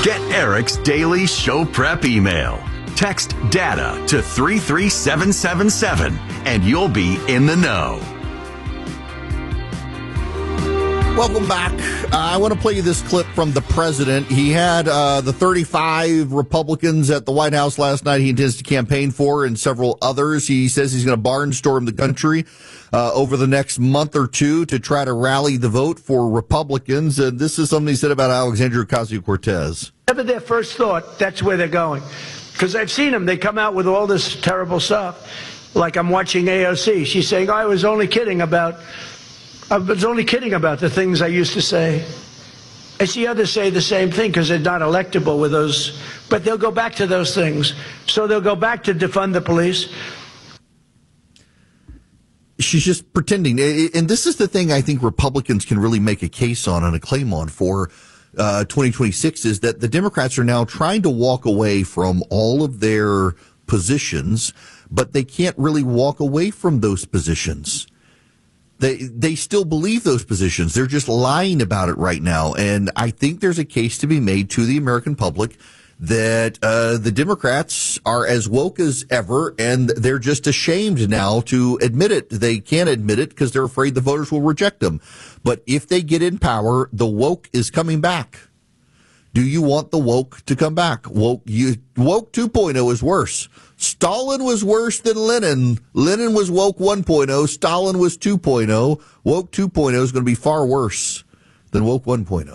Get Eric's daily show prep email. Text DATA to 33777 and you'll be in the know. Welcome back. I want to play you this clip from the president. He had the 35 Republicans at the White House last night he intends to campaign for, and several others. He says he's going to barnstorm the country over the next month or two to try to rally the vote for Republicans. And this is something he said about Alexandria Ocasio-Cortez. Never their first thought, that's where they're going. Because I've seen them. They come out with all this terrible stuff. Like I'm watching AOC. She's saying, I was only kidding about the things I used to say. I see others say the same thing because they're not electable with those. But they'll go back to those things. So they'll go back to defund the police. She's just pretending. And this is the thing I think Republicans can really make a case on and a claim on for 2026 is that the Democrats are now trying to walk away from all of their positions, but they can't really walk away from those positions. They still believe those positions. They're just lying about it right now. And I think there's a case to be made to the American public that the Democrats are as woke as ever, and they're just ashamed now to admit it. They can't admit it because they're afraid the voters will reject them. But if they get in power, the woke is coming back. Do you want the woke to come back? Woke 2.0 is worse. Stalin was worse than Lenin. Lenin was woke 1.0. Stalin was 2.0. Woke 2.0 is going to be far worse than woke 1.0.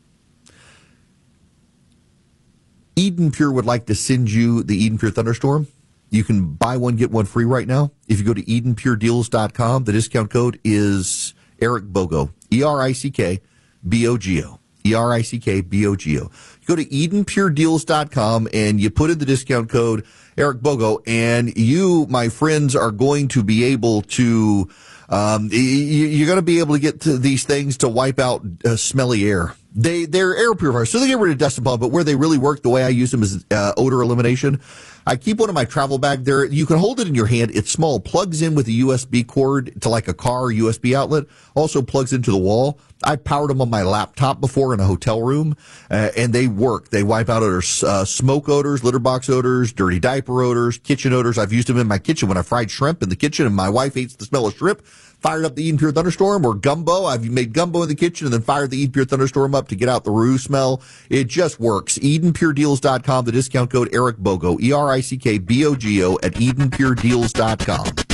Eden Pure would like to send you the Eden Pure Thunderstorm. You can buy one, get one free right now. If you go to EdenPureDeals.com, the discount code is Eric Bogo, ERICKBOGO. ERICKBOGO. You go to EdenPureDeals.com and you put in the discount code Eric Bogo, and you, my friends, are going to be able to, you're going to be able to get to these things to wipe out smelly air. They're air purifiers, so they get rid of dust and pollen, but where they really work, the way I use them is odor elimination. I keep one in my travel bag there. You can hold it in your hand. It's small, plugs in with a USB cord to like a car USB outlet, also plugs into the wall. I powered them on my laptop before in a hotel room, and they work. They wipe out odors, smoke odors, litter box odors, dirty diaper odors, kitchen odors. I've used them in my kitchen when I fried shrimp in the kitchen, and my wife hates the smell of shrimp. Fired up the Eden Pure Thunderstorm or gumbo. I've made gumbo in the kitchen and then fired the Eden Pure Thunderstorm up to get out the roux smell. It just works. EdenPureDeals.com, the discount code Eric Bogo, ERICKBOGO at EdenPureDeals.com.